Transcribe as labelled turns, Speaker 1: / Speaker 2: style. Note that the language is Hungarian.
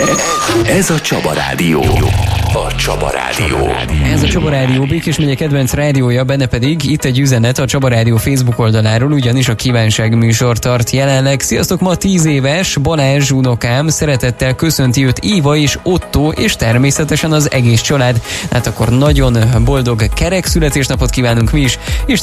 Speaker 1: Ez a Csaba Rádió. A Csaba Rádió.
Speaker 2: Ez a Csaba Rádió Békés megye kedvenc rádiója, benne pedig itt egy üzenet a Csaba Rádió Facebook oldaláról, ugyanis a kívánság műsor tart jelenleg. Sziasztok, ma 10 éves Balázs unokám, szeretettel köszönti őt Éva és Otto, és természetesen az egész család. Hát akkor nagyon boldog kerek születésnapot kívánunk mi is, és